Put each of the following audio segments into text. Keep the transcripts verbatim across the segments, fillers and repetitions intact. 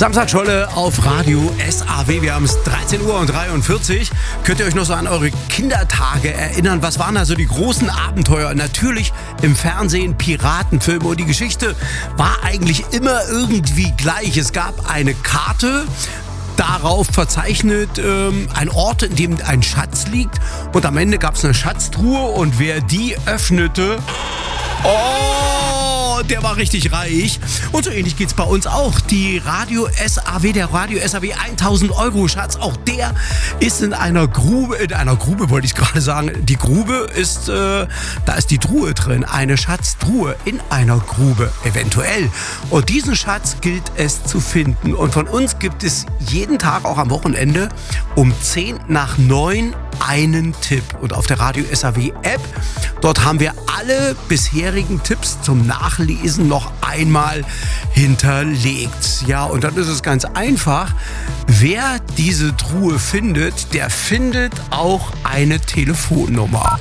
Samstagscholle auf Radio S A W. Wir haben es dreizehn Uhr dreiundvierzig. Könnt ihr euch noch so an eure Kindertage erinnern? Was waren da so die großen Abenteuer? Natürlich im Fernsehen, Piratenfilme. Und die Geschichte war eigentlich immer irgendwie gleich. Es gab eine Karte, darauf verzeichnet ähm, ein Ort, in dem ein Schatz liegt. Und am Ende gab es eine Schatztruhe. Und wer die öffnete... Oh, der war richtig reich. Und so ähnlich geht's bei uns auch. Die Radio S A W, der Radio S A W tausend Euro Schatz, auch der ist in einer Grube, in einer Grube wollte ich gerade sagen. Die Grube ist, äh, da ist die Truhe drin. Eine Schatztruhe in einer Grube, eventuell. Und diesen Schatz gilt es zu finden. Und von uns gibt es jeden Tag, auch am Wochenende, um zehn nach neun einen Tipp. Und auf der Radio S A W App, dort haben wir alle bisherigen Tipps zum Nachlesen noch einmal hinterlegt. Ja, und dann ist es ganz einfach. Wer diese Truhe findet, der findet auch eine Telefonnummer.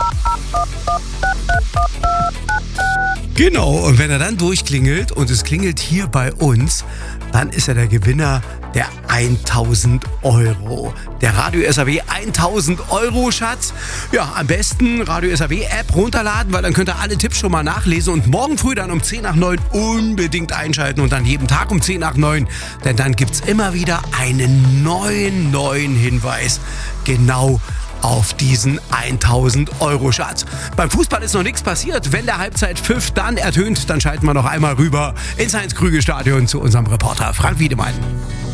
Genau, und wenn er dann durchklingelt und es klingelt hier bei uns, dann ist er der Gewinner der tausend Euro. Der Radio S A W tausend Euro Schatz. Ja, am besten Radio S A W App runterladen, weil dann könnt ihr alle Tipps schon mal nachlesen und morgen früh dann um zehn nach neun unbedingt einschalten und dann jeden Tag um zehn nach neun, denn dann gibt's immer wieder einen neuen, neuen Hinweis. Genau auf diesen tausend Euro Schatz. Beim Fußball ist noch nichts passiert. Wenn der Halbzeitpfiff dann ertönt, dann schalten wir noch einmal rüber ins Heinz-Krüger-Stadion zu unserem Reporter Frank Wiedemann.